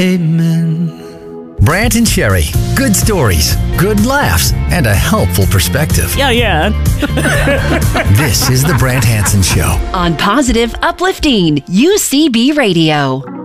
Amen. Brant and Sherry. Good stories, good laughs, and a helpful perspective. Yeah. This is the Brant Hansen Show. On Positive Uplifting UCB Radio.